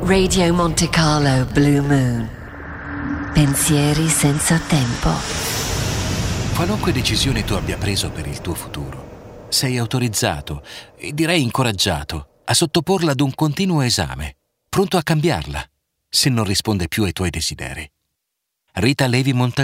Radio Monte Carlo Blue Moon. Pensieri senza tempo. Qualunque decisione tu abbia preso per il tuo futuro, sei autorizzato, e direi incoraggiato, a sottoporla ad un continuo esame, pronto a cambiarla, se non risponde più ai tuoi desideri. Rita Levi Montalcini.